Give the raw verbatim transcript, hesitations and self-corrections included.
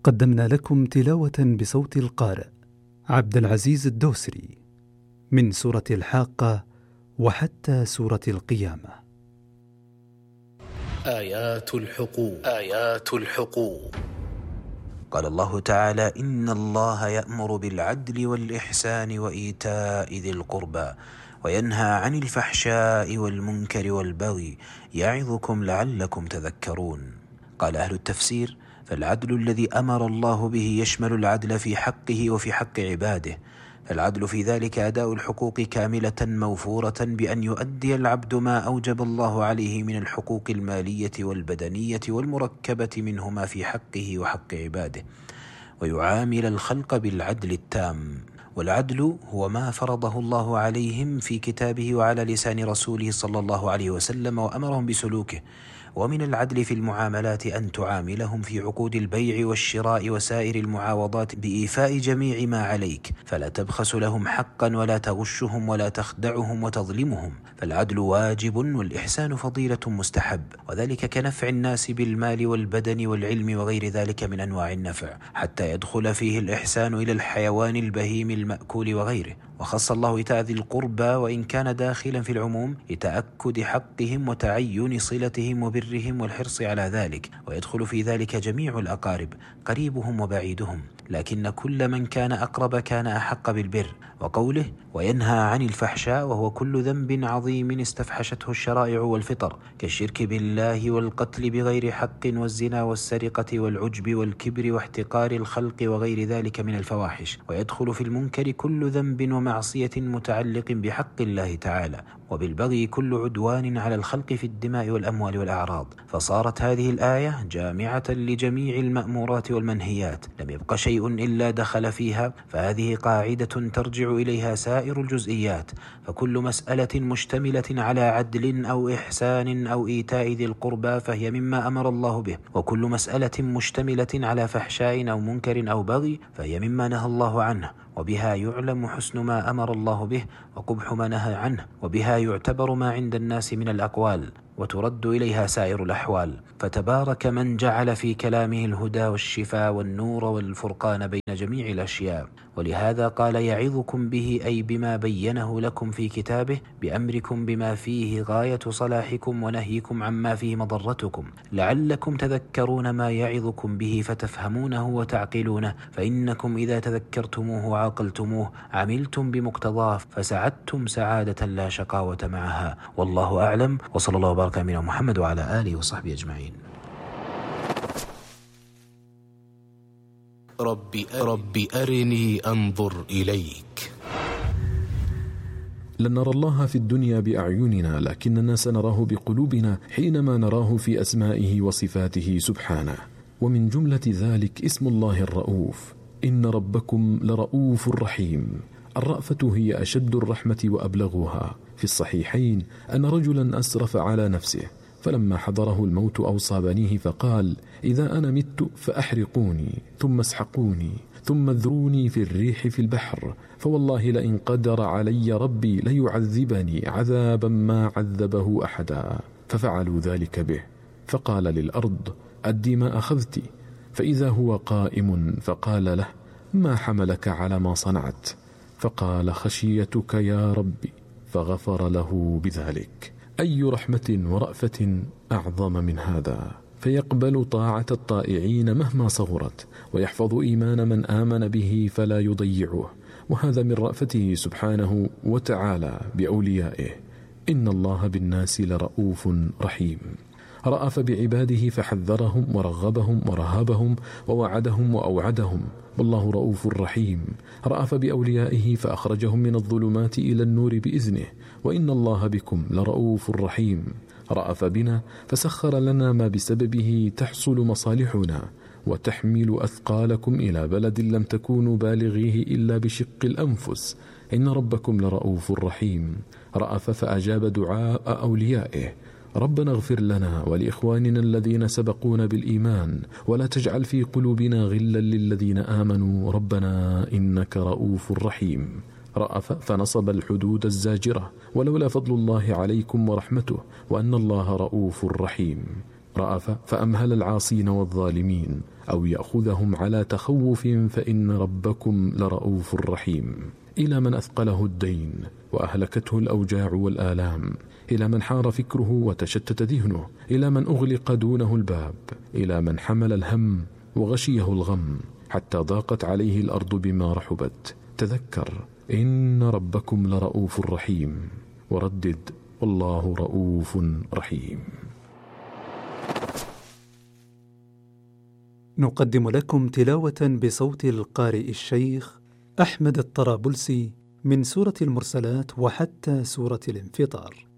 قدمنا لكم تلاوة بصوت القارئ عبد العزيز الدوسري من سورة الحاقة وحتى سورة القيامة. آيات الحقوق آيات الحقوق قال الله تعالى: إن الله يأمر بالعدل والإحسان وإيتاء ذي القربى وينهى عن الفحشاء والمنكر والبغي يعظكم لعلكم تذكرون. قال أهل التفسير: فالعدل الذي أمر الله به يشمل العدل في حقه وفي حق عباده، فالعدل في ذلك أداء الحقوق كاملة موفورة بأن يؤدي العبد ما أوجب الله عليه من الحقوق المالية والبدنية والمركبة منهما في حقه وحق عباده، ويعامل الخلق بالعدل التام. والعدل هو ما فرضه الله عليهم في كتابه وعلى لسان رسوله صلى الله عليه وسلم وأمرهم بسلوكه. ومن العدل في المعاملات أن تعاملهم في عقود البيع والشراء وسائر المعاوضات بإيفاء جميع ما عليك، فلا تبخس لهم حقا ولا تغشهم ولا تخدعهم وتظلمهم، فالعدل واجب والإحسان فضيلة مستحب، وذلك كنفع الناس بالمال والبدن والعلم وغير ذلك من أنواع النفع، حتى يدخل فيه الإحسان إلى الحيوان البهيم المأكول وغيره. وخص الله إيتاء ذي القربى وإن كان داخلا في العموم لتأكد حقهم وتعين صلتهم وبرهم والحرص على ذلك، ويدخل في ذلك جميع الأقارب قريبهم وبعيدهم، لكن كل من كان أقرب كان أحق بالبر. وقوله: وينهى عن الفحشاء، وهو كل ذنب عظيم استفحشته الشرائع والفطر، كالشرك بالله والقتل بغير حق والزنا والسرقة والعجب والكبر واحتقار الخلق وغير ذلك من الفواحش. ويدخل في المنكر كل ذنب ومعصية متعلق بحق الله تعالى، وبالبغي كل عدوان على الخلق في الدماء والأموال والأعراض. فصارت هذه الآية جامعة لجميع المأمورات والمنهيات، لم يبق شيء إلا دخل فيها، فهذه قاعدة ترجع إليها سائر الجزئيات. فكل مسألة مشتملة على عدل أو إحسان أو إيتاء ذي القربى فهي مما أمر الله به، وكل مسألة مشتملة على فحشاء أو منكر أو بغي فهي مما نهى الله عنه، وبها يعلم حسن ما أمر الله به وقبح ما نهى عنه، وبها يعتبر ما عند الناس من الأقوال وترد إليها سائر الأحوال. فتبارك من جعل في كلامه الهدى والشفاء والنور والفرقان بين جميع الأشياء. ولهذا قال: يعظكم به، أي بما بينه لكم في كتابه، بأمركم بما فيه غاية صلاحكم ونهيكم عما فيه مضرتكم، لعلكم تذكرون ما يعظكم به فتفهمونه وتعقلونه، فإنكم إذا تذكرتموه وعقلتموه عملتم بمقتضاه فسعدتم سعادة لا شقاوة معها. والله أعلم، وصلى الله وبارك على محمد وعلى آله وصحبه أجمعين. رب رب أرني أنظر إليك. لن نرى الله في الدنيا بأعيننا، لكننا سنراه بقلوبنا حينما نراه في أسمائه وصفاته سبحانه. ومن جملة ذلك اسم الله الرؤوف: إن ربكم لرؤوف رحيم. الرأفة هي أشد الرحمة وأبلغها. في الصحيحين أن رجلا أسرف على نفسه، فلما حضره الموت أوصى بنيه فقال: إذا أنا مت فأحرقوني ثم اسحقوني ثم اذروني في الريح في البحر، فوالله لئن قدر علي ربي ليعذبني عذابا ما عذبه أحدا. ففعلوا ذلك به، فقال للأرض: أدي ما أخذت، فإذا هو قائم، فقال له: ما حملك على ما صنعت؟ فقال: خشيتك يا ربي، فغفر له بذلك. أي رحمة ورأفة أعظم من هذا؟ فيقبل طاعة الطائعين مهما صغرت، ويحفظ إيمان من آمن به فلا يضيعه، وهذا من رأفته سبحانه وتعالى بأوليائه. إن الله بالناس لرؤوف رحيم. رأف بعباده فحذرهم ورغبهم ورهبهم ووعدهم وأوعدهم، والله رؤوف رحيم. رأف بأوليائه فأخرجهم من الظلمات إلى النور بإذنه، وإن الله بكم لرؤوف رحيم. رأف بنا فسخر لنا ما بسببه تحصل مصالحنا وتحمل أثقالكم إلى بلد لم تكونوا بالغيه إلا بشق الأنفس، إن ربكم لرؤوف رحيم. رأف فأجاب دعاء أوليائه: ربنا اغفر لنا ولإخواننا الذين سبقونا بالإيمان، ولا تجعل في قلوبنا غلا للذين آمنوا ربنا إنك رؤوف رحيم. رأف فنصب الحدود الزاجرة: ولولا فضل الله عليكم ورحمته وأن الله رؤوف رحيم. رأف فأمهل العاصين والظالمين. أو يأخذهم على تخوف فإن ربكم لرؤوف رحيم. إلى من أثقله الدين وأهلكته الأوجاع والآلام، إلى من حار فكره وتشتت ذهنه، إلى من أغلق دونه الباب، إلى من حمل الهم وغشيه الغم حتى ضاقت عليه الأرض بما رحبت. تذكر إن ربكم لرؤوف رحيم، وردد والله رؤوف رحيم. نقدم لكم تلاوة بصوت القارئ الشيخ أحمد الطرابلسي من سورة المرسلات وحتى سورة الانفطار.